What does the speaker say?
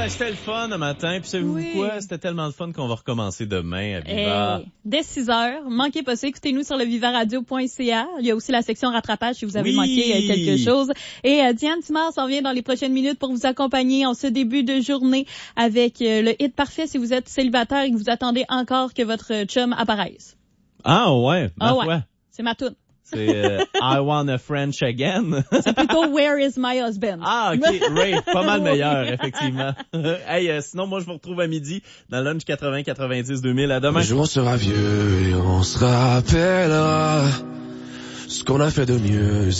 c'était le fun le matin. Puis savez-vous quoi? C'était tellement le fun qu'on va recommencer demain à Viva. Dès 6h. Manquez pas ça. Écoutez-nous sur le vivaradio.ca. Il y a aussi la section rattrapage si vous avez manqué quelque chose. Et Diane Simard s'en vient dans les prochaines minutes pour vous accompagner en ce début de journée avec le hit parfait si vous êtes célibataire et que vous attendez encore que votre chum apparaisse. Ah ouais, ouais. C'est ma toune. C'est I Want a French Again. C'est plutôt Where is my husband? Ah, OK. Ray, pas mal meilleur, effectivement. Hey, sinon, moi, je vous retrouve à midi dans Lunch 80-90-2000. À demain. Un jour on sera vieux et on se rappellera ce qu'on a fait de mieux.